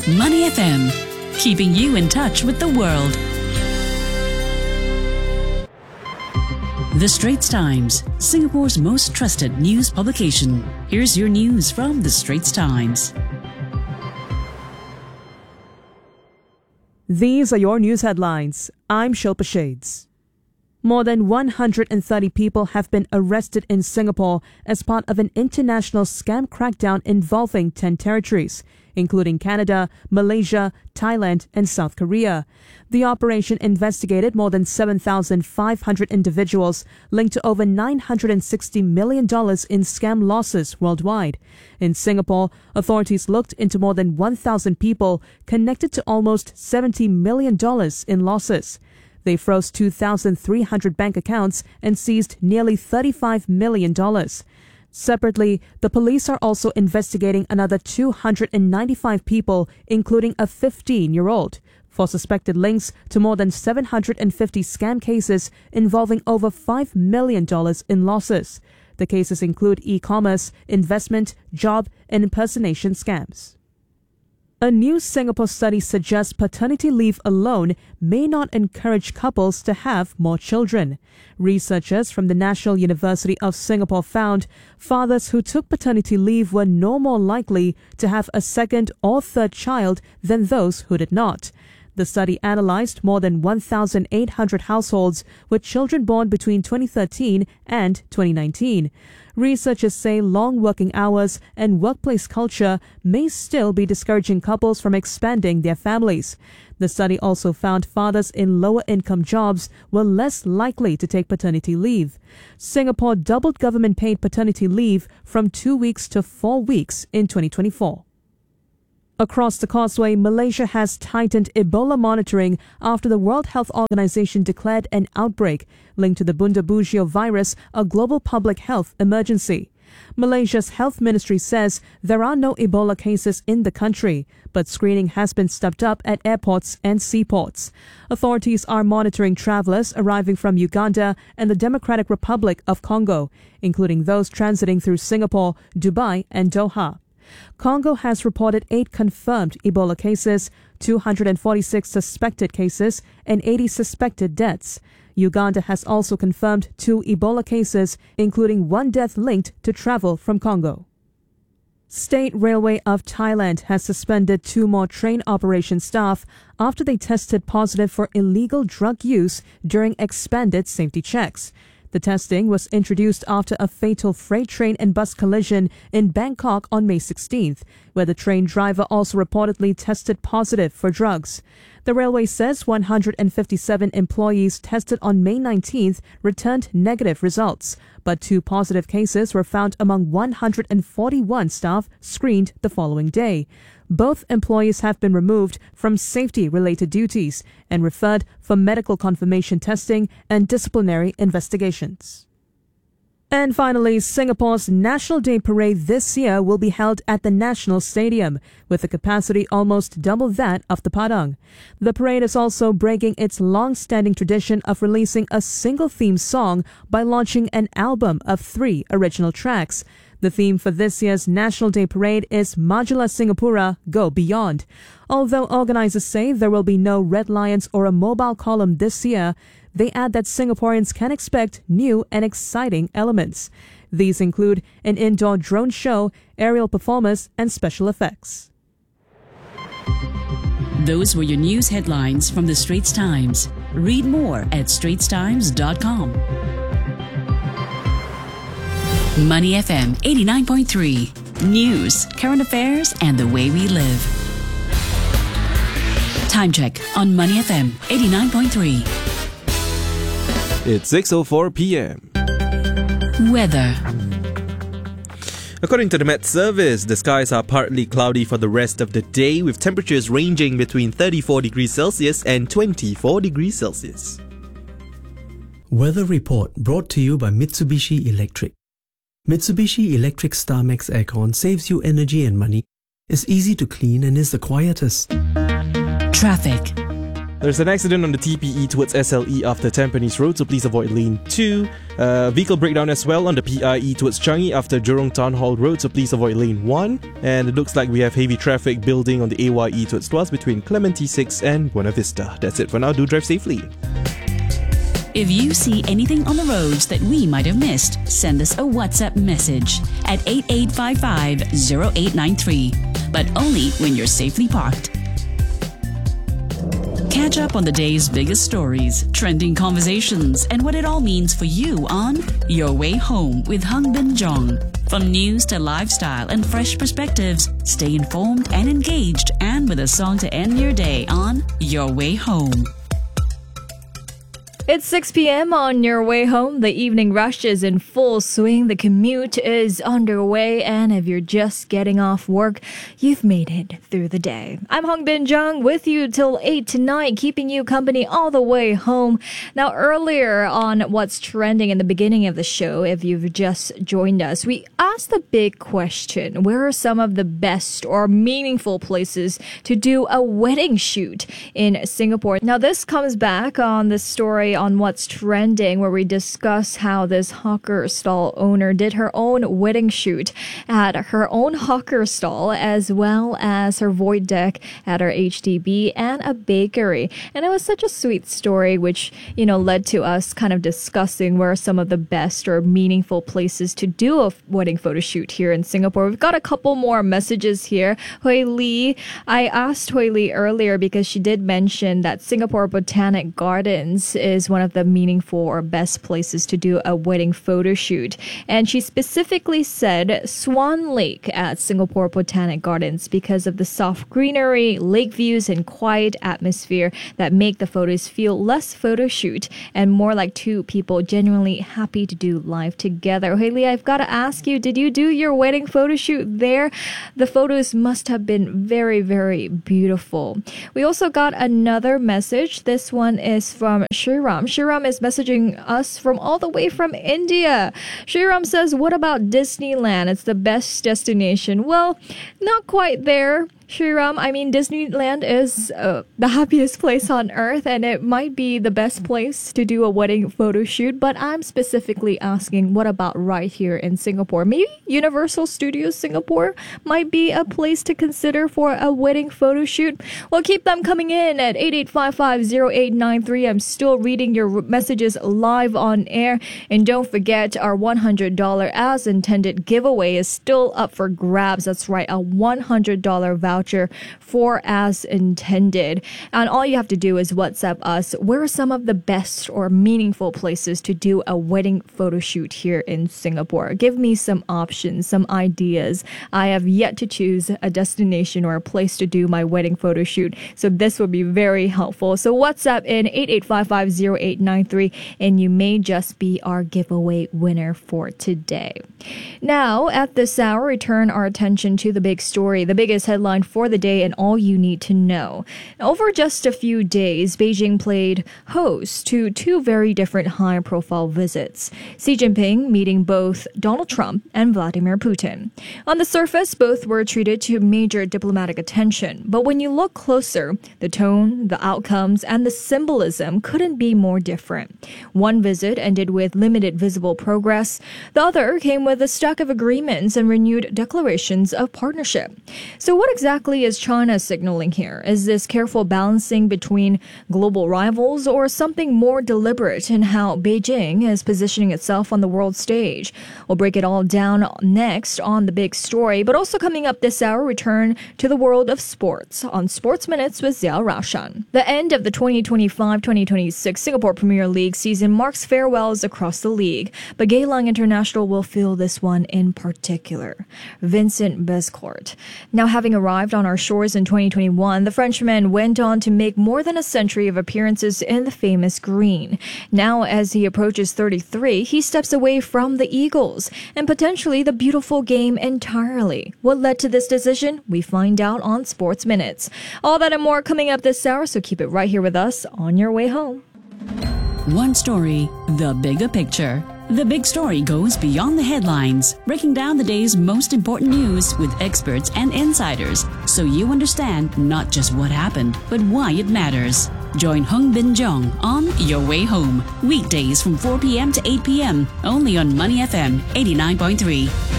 Money FM, keeping you in touch with the world. The Straits Times, Singapore's most trusted news publication. Here's your news from The Straits Times. These are your news headlines. I'm Shilpa Shades. More than 130 people have been arrested in Singapore as part of an international scam crackdown involving 10 territories, including Canada, Malaysia, Thailand, and South Korea. The operation investigated more than 7,500 individuals linked to over $960 million in scam losses worldwide. In Singapore, authorities looked into more than 1,000 people connected to almost $70 million in losses. They froze 2,300 bank accounts and seized nearly $35 million. Separately, the police are also investigating another 295 people, including a 15-year-old, for suspected links to more than 750 scam cases involving over $5 million in losses. The cases include e-commerce, investment, job, and impersonation scams. A new Singapore study suggests paternity leave alone may not encourage couples to have more children. Researchers from the National University of Singapore found fathers who took paternity leave were no more likely to have a second or third child than those who did not. The study analyzed more than 1,800 households with children born between 2013 and 2019. Researchers say long working hours and workplace culture may still be discouraging couples from expanding their families. The study also found fathers in lower income jobs were less likely to take paternity leave. Singapore doubled government-paid paternity leave from 2 weeks to 4 weeks in 2024. Across the causeway, Malaysia has tightened Ebola monitoring after the World Health Organization declared an outbreak linked to the Bunda Bugio virus a global public health emergency. Malaysia's health ministry says there are no Ebola cases in the country, but screening has been stepped up at airports and seaports. Authorities are monitoring travelers arriving from Uganda and the Democratic Republic of Congo, including those transiting through Singapore, Dubai, and Doha. Congo has reported 8 confirmed Ebola cases, 246 suspected cases, and 80 suspected deaths. Uganda has also confirmed 2 Ebola cases, including 1 death linked to travel from Congo. State Railway of Thailand has suspended 2 more train operation staff after they tested positive for illegal drug use during expanded safety checks. The testing was introduced after a fatal freight train and bus collision in Bangkok on May 16th, where the train driver also reportedly tested positive for drugs. The railway says 157 employees tested on May 19th returned negative results, but 2 positive cases were found among 141 staff screened the following day. Both employees have been removed from safety-related duties and referred for medical confirmation testing and disciplinary investigations. And finally, Singapore's National Day Parade this year will be held at the National Stadium, with a capacity almost double that of the Padang. The parade is also breaking its long-standing tradition of releasing a single theme song by launching an album of 3 original tracks. The theme for this year's National Day Parade is Majulah Singapura, Go Beyond. Although organizers say there will be no red lions or a mobile column this year, they add that Singaporeans can expect new and exciting elements. These include an indoor drone show, aerial performers, and special effects. Those were your news headlines from The Straits Times. Read more at straitstimes.com. Money FM 89.3. News, current affairs, and the way we live. Time check on Money FM 89.3. It's 6:04 p.m. Weather. According to the Met Service, the skies are partly cloudy for the rest of the day, with temperatures ranging between 34 degrees Celsius and 24 degrees Celsius. Weather report brought to you by Mitsubishi Electric. Mitsubishi Electric StarMax Aircon saves you energy and money, is easy to clean and is the quietest. Traffic. There's an accident on the TPE towards SLE after Tampines Road, so please avoid lane 2. Vehicle breakdown as well on the PIE towards Changi after Jurong Town Hall Road, so please avoid lane 1. And it looks like we have heavy traffic building on the AYE towards Tuas between Clementi 6 and Buena Vista. That's it for now. Do drive safely. If you see anything on the roads that we might have missed, send us a WhatsApp message at 8855-0893. But only when you're safely parked. Catch up on the day's biggest stories, trending conversations, and what it all means for you on Your Way Home with Hung Bin Jong. From news to lifestyle and fresh perspectives, stay informed and engaged, and with a song to end your day on Your Way Home. It's 6 p.m. on your way home. The evening rush is in full swing. The commute is underway. And if you're just getting off work, you've made it through the day. I'm Hung Bin Jung with you till 8 tonight, keeping you company all the way home. Now, earlier on What's Trending in the beginning of the show, if you've just joined us, we asked the big question: where are some of the best or meaningful places to do a wedding shoot in Singapore? Now, this comes back on the story on What's Trending, where we discuss how this hawker stall owner did her own wedding shoot at her own hawker stall, as well as her void deck at her HDB and a bakery. And it was such a sweet story, which, led to us kind of discussing where are some of the best or meaningful places to do a wedding photo shoot here in Singapore. We've got a couple more messages here. Hui Lee, I asked Hui Lee earlier because she did mention that Singapore Botanic Gardens is one of the meaningful or best places to do a wedding photo shoot. And she specifically said Swan Lake at Singapore Botanic Gardens because of the soft greenery, lake views, and quiet atmosphere that make the photos feel less photo shoot and more like two people genuinely happy to do life together. Haley, I've got to ask you, did you do your wedding photo shoot there? The photos must have been very, very beautiful. We also got another message. This one is from Shriram. Shriram is messaging us from all the way from India. Shriram says, what about Disneyland? It's the best destination. Well, not quite there, Shriram. I mean, Disneyland is the happiest place on earth, and it might be the best place to do a wedding photo shoot, but I'm specifically asking, what about right here in Singapore? Maybe Universal Studios Singapore might be a place to consider for a wedding photo shoot. Well, keep them coming in at 8855-0893. I'm still reading your messages live on air, and don't forget our $100 as intended giveaway is still up for grabs. That's right, a $100 voucher for As Intended. And all you have to do is WhatsApp us, where are some of the best or meaningful places to do a wedding photo shoot here in Singapore? Give me some options, some ideas. I have yet to choose a destination or a place to do my wedding photo shoot, so this would be very helpful. So WhatsApp in 8855-0893 and you may just be our giveaway winner for today. Now, at this hour, we turn our attention to the big story, the biggest headline for the day and all you need to know. Over just a few days, Beijing played host to two very different high-profile visits. Xi Jinping meeting both Donald Trump and Vladimir Putin. On the surface, both were treated to major diplomatic attention, but when you look closer, the tone, the outcomes, and the symbolism couldn't be more different. One visit ended with limited visible progress. The other came with a stack of agreements and renewed declarations of partnership. So what exactly is China signaling here? Is this careful balancing between global rivals or something more deliberate in how Beijing is positioning itself on the world stage? We'll break it all down next on The Big Story, but also coming up this hour, return to the world of sports on Sports Minutes with Xiao Raoshan. The end of the 2025-2026 Singapore Premier League season marks farewells across the league, but Geylang International will feel this one in particular. Vincent Bescourt. Now, having arrived on our shores in 2021, the Frenchman went on to make more than a century of appearances in the famous green. Now, as he approaches 33, he steps away from the Eagles and potentially the beautiful game entirely. What led to this decision? We find out on Sports Minutes. All that and more coming up this hour, so keep it right here with us on your way home. One story, the bigger picture. The Big Story goes beyond the headlines, breaking down the day's most important news with experts and insiders, so you understand not just what happened, but why it matters. Join Hung Bin Jong on Your Way Home, weekdays from 4 p.m. to 8 p.m. only on Money FM 89.3.